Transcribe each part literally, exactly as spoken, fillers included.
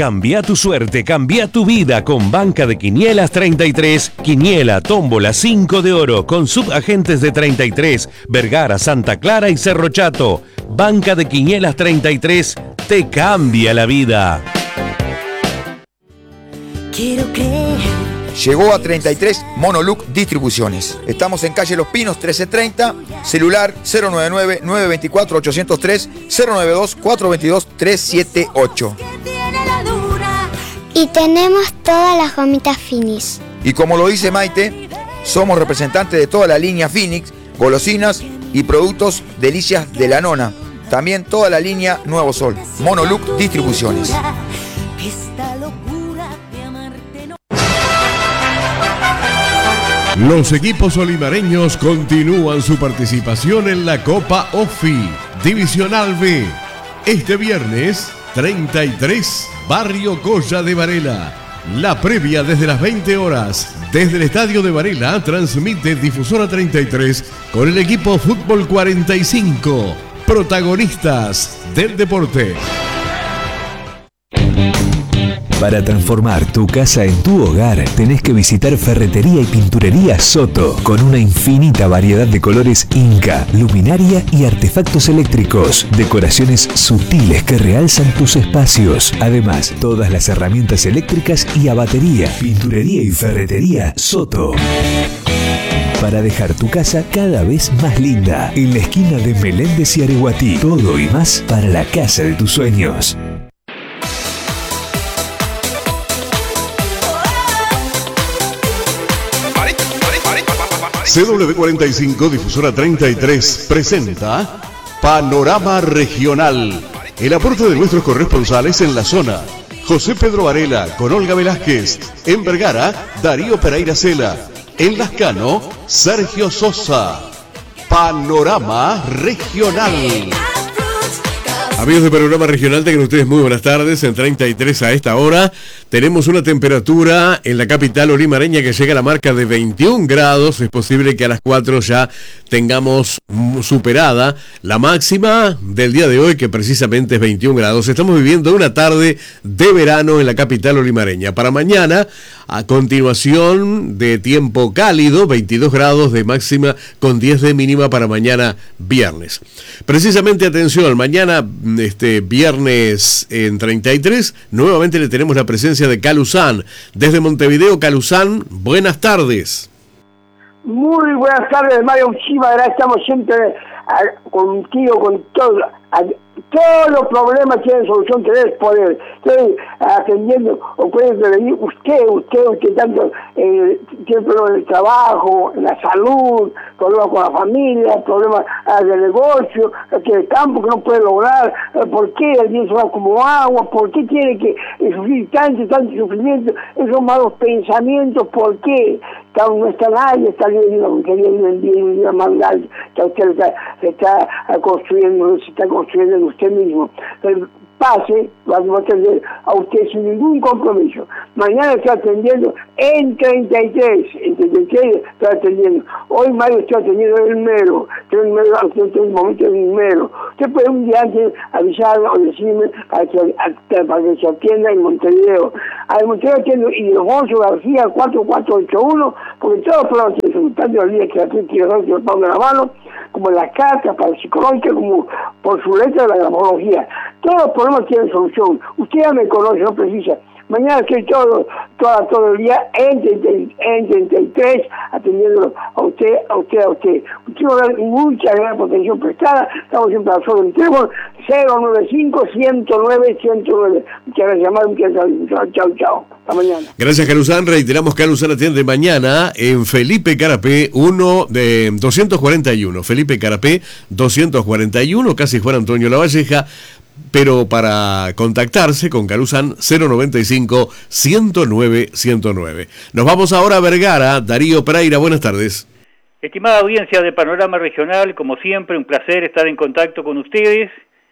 Cambia tu suerte, cambia tu vida con Banca de Quinielas treinta y tres, Quiniela, Tómbola, cinco de oro, con subagentes de treinta y tres, Vergara, Santa Clara y Cerro Chato. Banca de Quinielas treinta y tres te cambia la vida. Quiero creer. Llegó a treinta y tres Monoluc Distribuciones. Estamos en calle Los Pinos trece treinta, celular cero nueve nueve, nueve dos cuatro, ocho cero tres, cero nueve dos, cuatro dos dos, tres siete ocho. Y tenemos todas las gomitas Finis. Y como lo dice Maite, somos representantes de toda la línea Phoenix, golosinas y productos delicias de la nona. También toda la línea Nuevo Sol. Monoluc Distribuciones. Los equipos olimareños continúan su participación en la Copa OFI Divisional B. Este viernes, treinta y tres, Barrio Colla de Varela. La previa desde las veinte horas. Desde el Estadio de Varela transmite Difusora treinta y tres con el equipo Fútbol cuarenta y cinco. Protagonistas del deporte. Para transformar tu casa en tu hogar, tenés que visitar Ferretería y Pinturería Soto, con una infinita variedad de colores Inca, luminaria y artefactos eléctricos, decoraciones sutiles que realzan tus espacios. Además, todas las herramientas eléctricas y a batería. Pinturería y Ferretería Soto. Para dejar tu casa cada vez más linda, en la esquina de Meléndez y Areguatí. Todo y más para la casa de tus sueños. C W cuarenta y cinco Difusora treinta y tres presenta Panorama Regional. El aporte de nuestros corresponsales en la zona. José Pedro Varela con Olga Velázquez. En Vergara, Darío Pereira Cela. En Lascano, Sergio Sosa. Panorama Regional. Amigos de Panorama Regional, tengan ustedes muy buenas tardes. En treinta y tres a esta hora tenemos una temperatura en la capital olimareña que llega a la marca de veintiún grados. Es posible que a las cuatro ya tengamos superada la máxima del día de hoy, que precisamente es veintiún grados. Estamos viviendo una tarde de verano en la capital olimareña. Para mañana, a continuación de tiempo cálido, veintidós grados de máxima con diez de mínima para mañana viernes. Precisamente, atención, mañana este viernes en treinta y tres, nuevamente le tenemos la presencia de Caluzán. Desde Montevideo, Caluzán, buenas tardes. Muy buenas tardes, Mario. Muchísimas gracias. Estamos siempre a, contigo, con todo. A, todos los problemas tienen solución, tenés poder. Estoy atendiendo, o puede venir usted, usted, usted tanto eh, tiene problemas en el trabajo, en la salud, problemas con la familia, problemas eh, de negocio, que el campo que no puede lograr, eh, ¿por qué el día se va como agua? ¿Por qué tiene que eh, sufrir tanto, tanto sufrimiento? Esos malos pensamientos, ¿por qué? Que aún no está nadie, está viendo que viene el día y una maldad que usted está, se está construyendo, se está construyendo en usted mismo. Pero pase, lo va a atender a usted sin ningún compromiso. Mañana estoy atendiendo en treinta y tres, en treinta y tres estoy atendiendo. Hoy, Mario, estoy atendiendo en el mero, estoy en mero, estoy en un momento en el mero. Usted puede un día antes avisarme o decirme para que, para que se atienda en Montevideo. A Montevideo atiendo y Alfonso García cuatro cuatro ocho uno, porque todos los problemas que se están de los días que la gente quiere que lo ponga la mano, como en las cartas, para el psicológico, como por su letra de la grafología. Todos los problemas tienen solución. Usted ya me conoce, no precisa. Mañana estoy todo, todo, todo el día en treinta y tres atendiendo a usted, a usted, a usted. Usted va a dar mucha gran atención prestada. Estamos siempre al sol del teléfono cero nueve cinco, ciento nueve, ciento nueve. Muchas gracias, Mario. Muchas gracias. Chao, chao. Hasta mañana. Gracias, Caluzán. Reiteramos, Caluzán atiende mañana en Felipe Carapé uno de doscientos cuarenta y uno. Felipe Carapé doscientos cuarenta y uno, casi Juan Antonio Lavalleja. Pero para contactarse con Caluzán, cero noventa y cinco, ciento nueve, ciento nueve. Nos vamos ahora a Vergara. Darío Pereira, buenas tardes. Estimada audiencia de Panorama Regional, como siempre, un placer estar en contacto con ustedes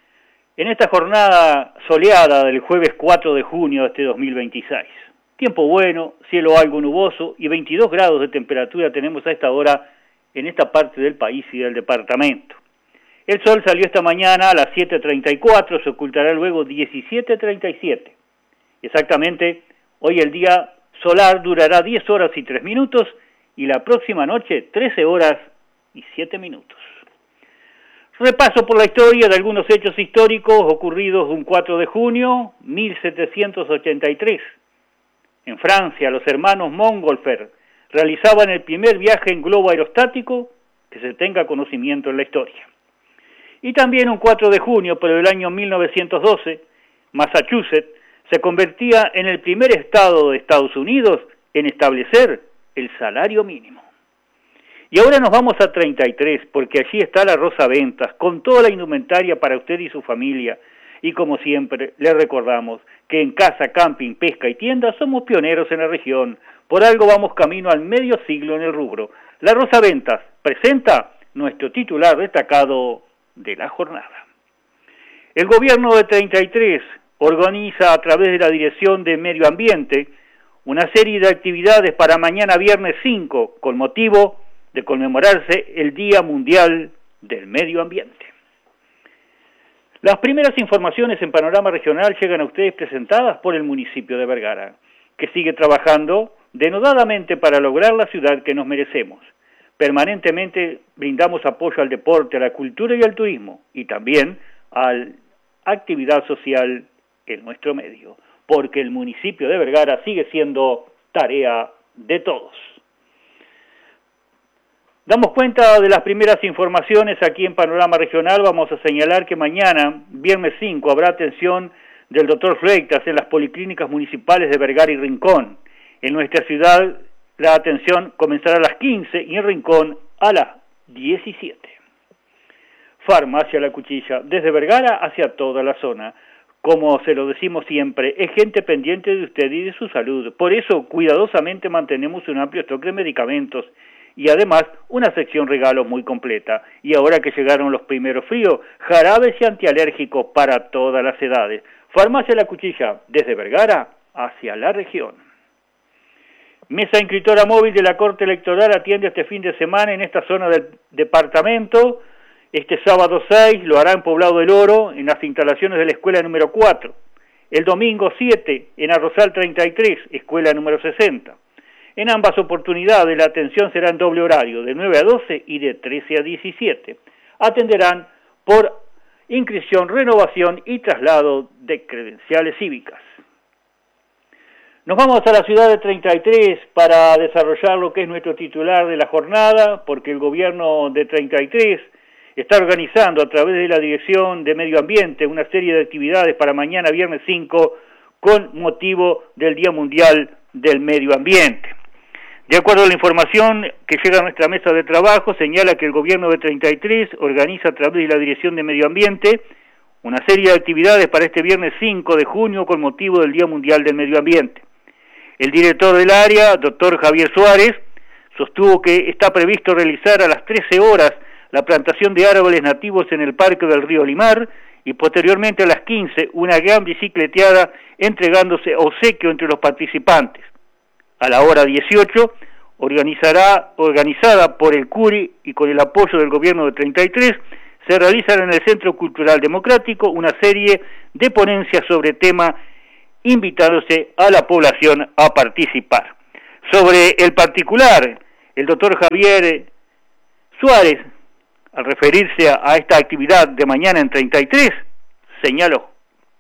en esta jornada soleada del jueves cuatro de junio de este dos mil veintiséis. Tiempo bueno, cielo algo nuboso y veintidós grados de temperatura tenemos a esta hora en esta parte del país y del departamento. El sol salió esta mañana a las siete treinta y cuatro, se ocultará luego diecisiete treinta y siete. Exactamente, hoy el día solar durará diez horas y tres minutos y la próxima noche trece horas y siete minutos. Repaso por la historia de algunos hechos históricos ocurridos un cuatro de junio de mil setecientos ochenta y tres. En Francia, los hermanos Montgolfier realizaban el primer viaje en globo aerostático que se tenga conocimiento en la historia. Y también un cuatro de junio, pero del año mil novecientos doce, Massachusetts se convertía en el primer estado de Estados Unidos en establecer el salario mínimo. Y ahora nos vamos a treinta y tres, porque allí está la Rosa Ventas, con toda la indumentaria para usted y su familia. Y como siempre, le recordamos que en casa, camping, pesca y tienda somos pioneros en la región. Por algo vamos camino al medio siglo en el rubro. La Rosa Ventas presenta nuestro titular destacado de la jornada. El gobierno de treinta y tres organiza a través de la Dirección de Medio Ambiente una serie de actividades para mañana viernes cinco, con motivo de conmemorarse el Día Mundial del Medio Ambiente. Las primeras informaciones en Panorama Regional llegan a ustedes presentadas por el municipio de Vergara, que sigue trabajando denodadamente para lograr la ciudad que nos merecemos. Permanentemente brindamos apoyo al deporte, a la cultura y al turismo, y también a la actividad social en nuestro medio, porque el municipio de Vergara sigue siendo tarea de todos. Damos cuenta de las primeras informaciones aquí en Panorama Regional. Vamos a señalar que mañana, viernes cinco, habrá atención del doctor Freitas en las policlínicas municipales de Vergara y Rincón. En nuestra ciudad, la atención comenzará a las quince y en Rincón a las diecisiete. Farmacia La Cuchilla, desde Vergara hacia toda la zona. Como se lo decimos siempre, es gente pendiente de usted y de su salud. Por eso, cuidadosamente mantenemos un amplio stock de medicamentos y además una sección regalos muy completa. Y ahora que llegaron los primeros fríos, jarabes y antialérgicos para todas las edades. Farmacia La Cuchilla, desde Vergara hacia la región. Mesa inscritora móvil de la Corte Electoral atiende este fin de semana en esta zona del departamento. Este sábado seis lo hará en Poblado del Oro, en las instalaciones de la escuela número cuatro. El domingo siete, en Arrozal treinta y tres, escuela número sesenta. En ambas oportunidades la atención será en doble horario, de nueve a doce y de trece a diecisiete. Atenderán por inscripción, renovación y traslado de credenciales cívicas. Nos vamos a la ciudad de treinta y tres para desarrollar lo que es nuestro titular de la jornada, porque el gobierno de treinta y tres está organizando a través de la Dirección de Medio Ambiente una serie de actividades para mañana viernes cinco con motivo del Día Mundial del Medio Ambiente. De acuerdo a la información que llega a nuestra mesa de trabajo, señala que el gobierno de treinta y tres organiza a través de la Dirección de Medio Ambiente una serie de actividades para este viernes cinco de junio con motivo del Día Mundial del Medio Ambiente. El director del área, doctor Javier Suárez, sostuvo que está previsto realizar a las trece horas la plantación de árboles nativos en el Parque del Río Limar y posteriormente a las quince una gran bicicleteada entregándose obsequio entre los participantes. A la hora dieciocho, organizará, organizada por el C U R I y con el apoyo del gobierno de treinta y tres, se realizará en el Centro Cultural Democrático una serie de ponencias sobre tema, invitándose a la población a participar. Sobre el particular, el doctor Javier Suárez, al referirse a, a esta actividad de mañana en treinta y tres, señaló.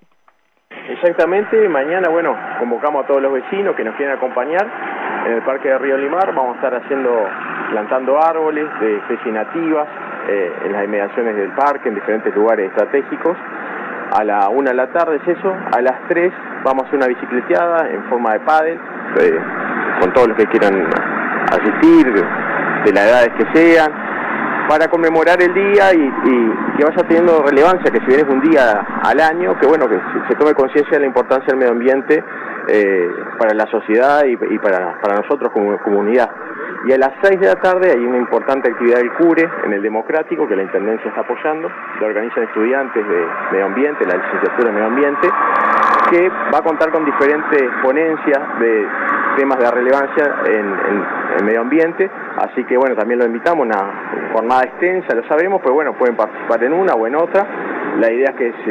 Exactamente, mañana, bueno, convocamos a todos los vecinos que nos quieren acompañar en el Parque de Río Limar. Vamos a estar haciendo, plantando árboles de especies nativas eh, en las inmediaciones del parque, en diferentes lugares estratégicos. A la una de la tarde es eso, a las tres vamos a hacer una bicicleteada en forma de pádel, eh, con todos los que quieran asistir, de las edades que sean, para conmemorar el día y, y que vaya teniendo relevancia, que si bien es un día al año, que bueno, que se, se tome conciencia de la importancia del medio ambiente eh, para la sociedad y, y para, para nosotros como comunidad. Y a las seis de la tarde hay una importante actividad del C U R E en el Democrático, que la Intendencia está apoyando, lo organizan estudiantes de medio ambiente, la licenciatura en medio ambiente, que va a contar con diferentes ponencias de temas de relevancia en, en, en medio ambiente, así que bueno, también lo invitamos, una jornada extensa, lo sabemos, pero bueno, pueden participar en una o en otra. La idea es que se,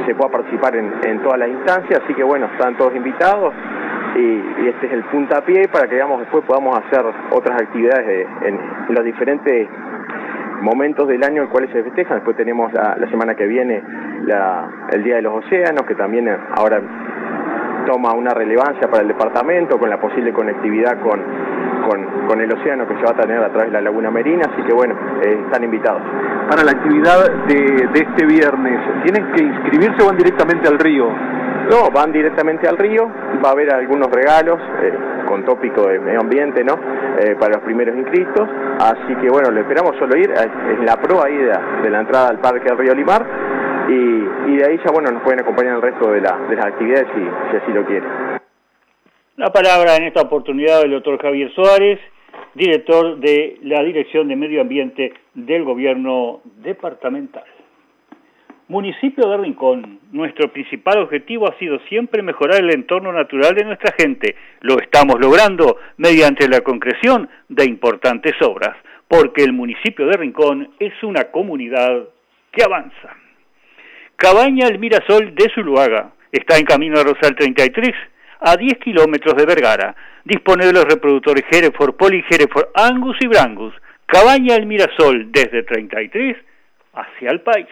se pueda participar en, en todas las instancias, así que bueno, están todos invitados y, y este es el puntapié para que digamos después podamos hacer otras actividades de, en, en los diferentes momentos del año en cuales se festejan. Después tenemos la, la semana que viene la, el Día de los Océanos, que también ahora toma una relevancia para el departamento con la posible conectividad con, con, con el océano que se va a tener a través de la Laguna Merina, así que bueno, eh, están invitados. Para la actividad de, de este viernes, ¿tienen que inscribirse o van directamente al río? No, van directamente al río, va a haber algunos regalos eh, con tópico de medio ambiente, ¿no? Eh, para los primeros inscritos, así que bueno, le esperamos solo ir, es la proa ahí de, de la entrada al Parque del Río Limar, y, y de ahí ya bueno, nos pueden acompañar el resto de, la, de las actividades si, si así lo quieren. La palabra en esta oportunidad del doctor Javier Suárez, director de la Dirección de Medio Ambiente del Gobierno Departamental. Municipio de Rincón, nuestro principal objetivo ha sido siempre mejorar el entorno natural de nuestra gente. Lo estamos logrando mediante la concreción de importantes obras, porque el municipio de Rincón es una comunidad que avanza. Cabaña El Mirasol de Zuluaga está en camino a Rosal treinta y tres, a diez kilómetros de Vergara. Dispone de los reproductores Hereford, Poli, Hereford, Angus y Brangus. Cabaña El Mirasol desde treinta y tres hacia el país.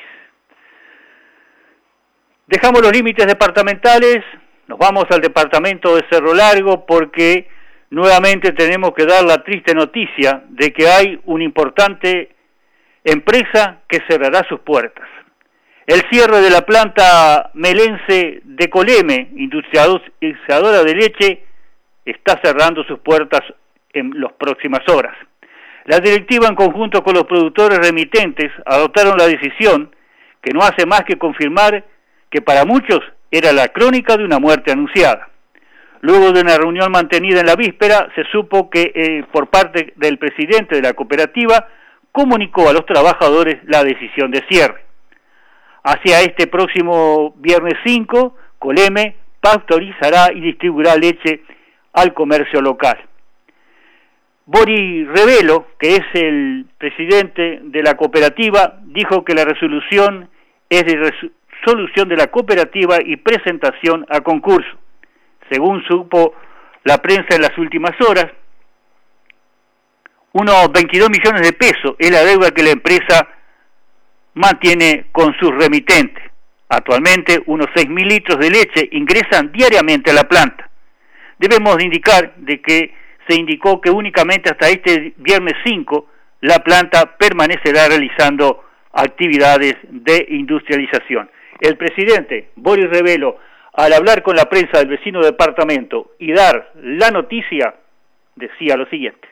Dejamos los límites departamentales, nos vamos al departamento de Cerro Largo porque nuevamente tenemos que dar la triste noticia de que hay una importante empresa que cerrará sus puertas. El cierre de la planta melense de Coleme, industrializadora de leche, está cerrando sus puertas en las próximas horas. La directiva, en conjunto con los productores remitentes, adoptaron la decisión que no hace más que confirmar que para muchos era la crónica de una muerte anunciada. Luego de una reunión mantenida en la víspera, se supo que eh, por parte del presidente de la cooperativa comunicó a los trabajadores la decisión de cierre. Hacia este próximo viernes cinco, Coleme pasteurizará y distribuirá leche al comercio local. Boris Revelo, que es el presidente de la cooperativa, dijo que la resolución es de resolución solución de la cooperativa y presentación a concurso. Según supo la prensa en las últimas horas, unos veintidós millones de pesos es la deuda que la empresa mantiene con sus remitentes. Actualmente, unos seis mil litros de leche ingresan diariamente a la planta. Debemos indicar de que se indicó que únicamente hasta este viernes cinco la planta permanecerá realizando actividades de industrialización. El presidente Boris Revelo, al hablar con la prensa del vecino departamento y dar la noticia, decía lo siguiente.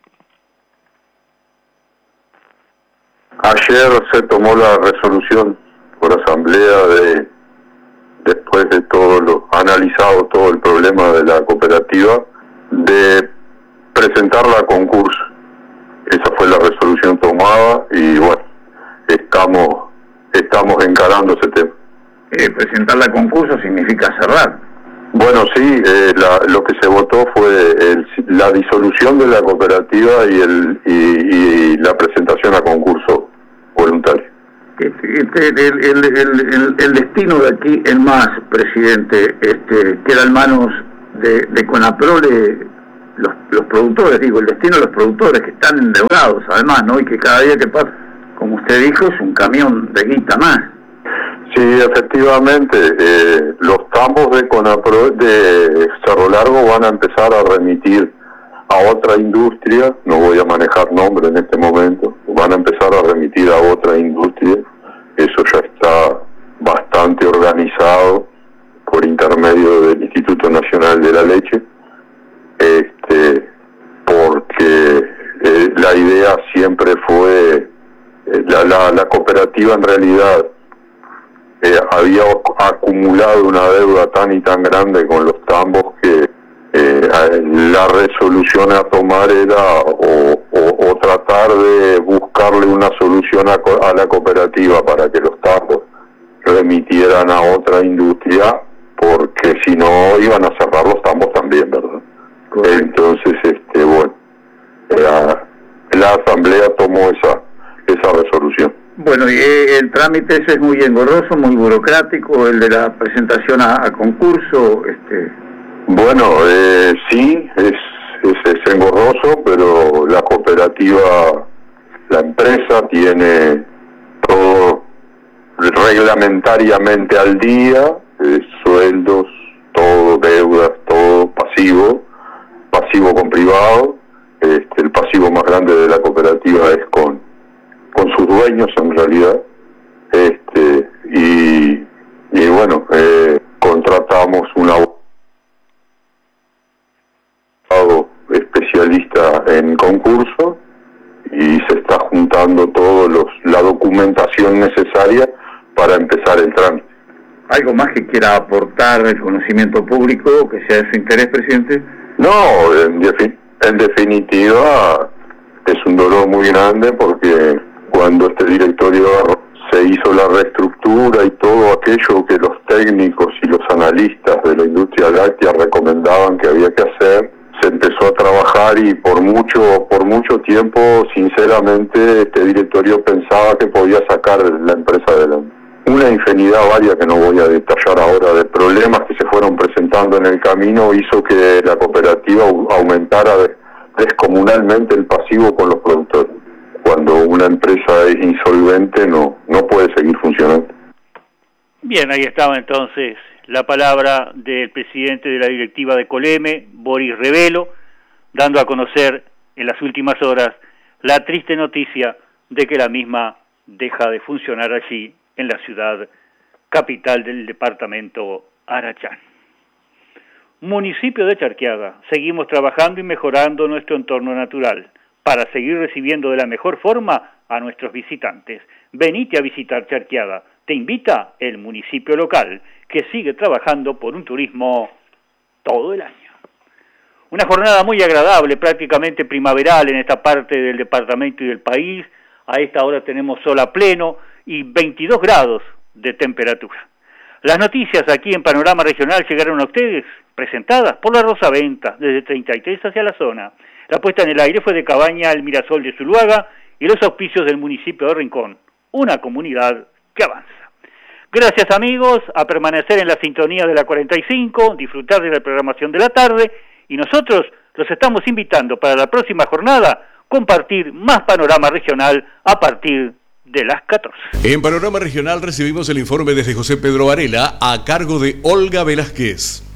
Ayer se tomó la resolución por asamblea de, después de todo lo analizado, todo el problema de la cooperativa, de presentarla a concurso. Esa fue la resolución tomada y bueno, estamos, estamos encarando ese tema. Eh, presentarla a concurso significa cerrar. Bueno, sí, eh, la, lo que se votó fue el, la disolución de la cooperativa y, el, y, y la presentación a concurso voluntario. Este, el, el, el, el, el destino de aquí en más, presidente, este, queda en manos de, de Conaprole, los, los productores, digo, el destino de los productores que están endeudados, además, ¿no? Y que cada día que pasa, como usted dijo, es un camión de guita más. Sí, efectivamente, eh, los tambos de Conapro, de Cerro Largo van a empezar a remitir a otra industria, no voy a manejar nombre en este momento, van a empezar a remitir a otra industria, eso ya está bastante organizado por intermedio del Instituto Nacional de la Leche, este, porque eh, la idea siempre fue, eh, la, la, la cooperativa en realidad Eh, había acumulado una deuda tan y tan grande con los tambos que eh, la resolución a tomar era o, o, o tratar de buscarle una solución a, a la cooperativa para que los tambos remitieran a otra industria, porque si no iban a cerrar los tambos también, ¿verdad? Correcto. Entonces, este, bueno, la, la asamblea tomó esa, esa resolución. Bueno, y eh, el trámite ese es muy engorroso, muy burocrático, el de la presentación a, a concurso. Este... Bueno, eh, sí, es, es, es engorroso, pero la cooperativa, la empresa tiene todo reglamentariamente al día, eh, sueldos, todo, deudas, todo pasivo, pasivo con privado. Este, el pasivo más grande de la cooperativa es con, con sus dueños en realidad. Este, y, y bueno, eh, contratamos un abogado especialista en concurso y se está juntando todo los, la documentación necesaria para empezar el trámite. ¿Algo más que quiera aportar el conocimiento público, que sea de su interés, presidente? No, en, defi en definitiva es un dolor muy grande porque cuando este directorio se hizo la reestructura y todo aquello que los técnicos y los analistas de la industria láctea recomendaban que había que hacer, se empezó a trabajar y por mucho por mucho tiempo, sinceramente, este directorio pensaba que podía sacar la empresa adelante. Una infinidad varia que no voy a detallar ahora de problemas que se fueron presentando en el camino hizo que la cooperativa aumentara descomunalmente el pasivo con los productores. Cuando una empresa es insolvente no, no puede seguir funcionando. Bien, ahí estaba entonces la palabra del presidente de la directiva de Coleme, Boris Revelo, dando a conocer en las últimas horas la triste noticia de que la misma deja de funcionar allí en la ciudad capital del departamento Arachán. Municipio de Charqueada, seguimos trabajando y mejorando nuestro entorno natural para seguir recibiendo de la mejor forma a nuestros visitantes. Venite a visitar Charqueada, te invita el municipio local, que sigue trabajando por un turismo todo el año. Una jornada muy agradable, prácticamente primaveral en esta parte del departamento y del país. A esta hora tenemos sol a pleno y veintidós grados de temperatura. Las noticias aquí en Panorama Regional llegaron a ustedes presentadas por la Rosaventa desde treinta y tres hacia la zona. La puesta en el aire fue de Cabaña El Mirasol de Zuluaga y los auspicios del municipio de Rincón, una comunidad que avanza. Gracias amigos, a permanecer en la sintonía de la cuarenta y cinco, disfrutar de la programación de la tarde y nosotros los estamos invitando para la próxima jornada compartir más Panorama Regional a partir de las catorce. En Panorama Regional recibimos el informe desde José Pedro Varela a cargo de Olga Velázquez.